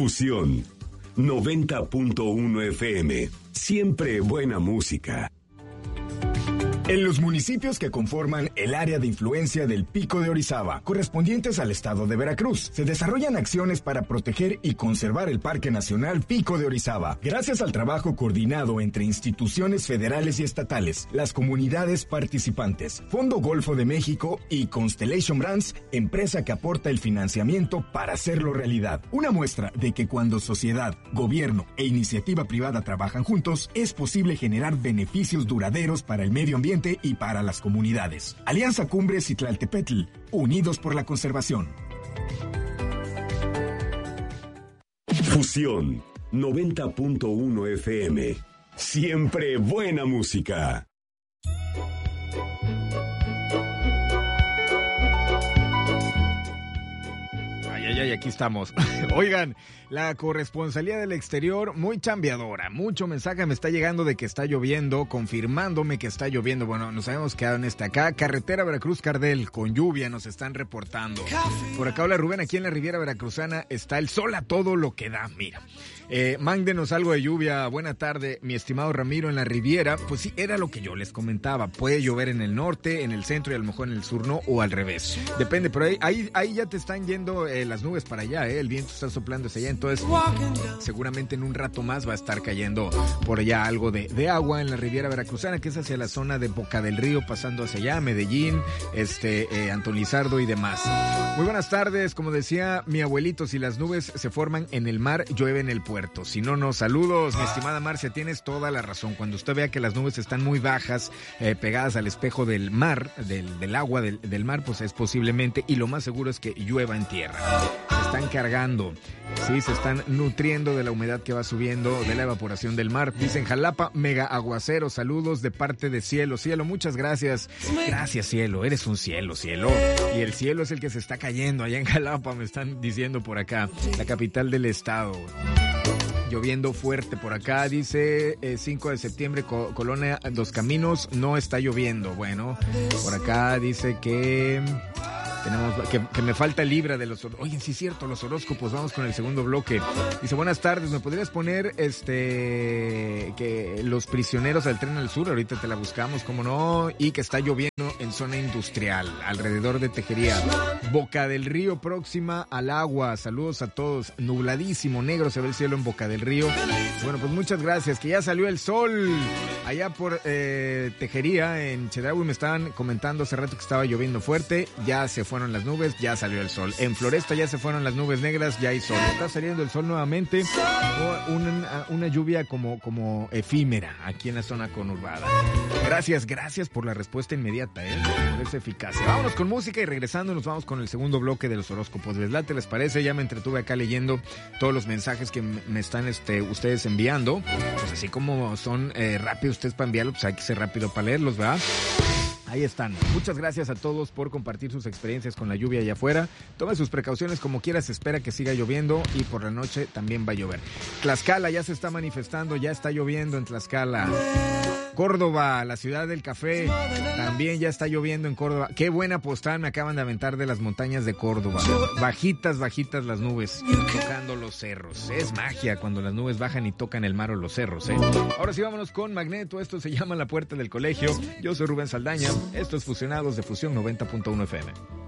Fusión 90.1 FM. Siempre buena música. En los municipios que conforman el área de influencia del Pico de Orizaba, correspondientes al estado de Veracruz, se desarrollan acciones para proteger y conservar el Parque Nacional Pico de Orizaba. Gracias al trabajo coordinado entre instituciones federales y estatales, las comunidades participantes, Fondo Golfo de México y Constellation Brands, empresa que aporta el financiamiento para hacerlo realidad. Una muestra de que cuando sociedad, gobierno e iniciativa privada trabajan juntos, es posible generar beneficios duraderos para el medio ambiente y para las comunidades. Alianza Cumbres y Tlaltepetl, unidos por la conservación. Fusión 90.1 FM. Siempre buena música. Ay, aquí estamos. Oigan, la corresponsalía del exterior muy chambeadora. Mucho mensaje me está llegando de que está lloviendo, confirmándome que está lloviendo. Bueno, nos habíamos quedado en acá. Carretera Veracruz-Cardel, con lluvia nos están reportando. Por acá, hola Rubén, aquí en la Riviera Veracruzana está el sol a todo lo que da, mira. Mándenos algo de lluvia. Buena tarde, mi estimado Ramiro, en la Riviera. Pues sí, era lo que yo les comentaba. Puede llover en el norte, en el centro y a lo mejor en el sur no, o al revés. Depende, pero ahí ya te están yendo las nubes para allá, el viento está soplando hacia allá, entonces seguramente en un rato más va a estar cayendo por allá algo de agua en la Riviera Veracruzana, que es hacia la zona de Boca del Río, pasando hacia allá, Medellín, Antón Lizardo y demás. Muy buenas tardes, como decía mi abuelito, si las nubes se forman en el mar, llueve en el puerto, si no, no. Saludos, mi estimada Marcia, tienes toda la razón. Cuando usted vea que las nubes están muy bajas, pegadas al espejo del mar, del agua del mar, pues es posiblemente, y lo más seguro es que llueva en tierra. Se están cargando, sí, se están nutriendo de la humedad que va subiendo, de la evaporación del mar. Dicen Jalapa, mega aguacero, saludos de parte de Cielo. Cielo, muchas gracias. Gracias, Cielo, eres un cielo. Y el cielo es el que se está cayendo allá en Jalapa, me están diciendo por acá, la capital del estado. Lloviendo fuerte por acá, dice 5 de septiembre, Colonia Dos Caminos, no está lloviendo. Bueno, por acá dice que... que me falta Libra de los... Oye, sí es cierto, los horóscopos. Vamos con el segundo bloque. Dice, buenas tardes, ¿me podrías poner que los prisioneros del tren al sur? Ahorita te la buscamos, cómo no. Y que está lloviendo en zona industrial, alrededor de Tejería. Boca del Río, próxima al agua. Saludos a todos. Nubladísimo, negro se ve el cielo en Boca del Río. Bueno, pues muchas gracias, que ya salió el sol. Allá por Tejería, en Chedraui, me estaban comentando hace rato que estaba lloviendo fuerte. Ya se fueron las nubes, ya salió el sol. En Floresta ya se fueron las nubes negras, ya hay sol. Está saliendo el sol nuevamente. Una lluvia como efímera aquí en la zona conurbada. Gracias por la respuesta inmediata, por esa eficacia. Vámonos con música y regresando nos vamos con el segundo bloque de los horóscopos. ¿Les late, les parece? Ya me entretuve acá leyendo todos los mensajes que me están ustedes enviando. Pues así como son rápidos ustedes para enviarlos, pues hay que ser rápido para leerlos, ¿verdad? Ahí están. Muchas gracias a todos por compartir sus experiencias con la lluvia allá afuera. Tome sus precauciones como quiera, se espera que siga lloviendo y por la noche también va a llover. Tlaxcala ya se está manifestando, ya está lloviendo en Tlaxcala. Córdoba, la ciudad del café, también ya está lloviendo en Córdoba. Qué buena postal me acaban de aventar de las montañas de Córdoba. Bajitas las nubes, tocando los cerros. Es magia cuando las nubes bajan y tocan el mar o los cerros, Ahora sí, vámonos con Magneto. Esto se llama La Puerta del Colegio. Yo soy Rubén Saldaña. Esto es Fusionados de Fusión 90.1 FM.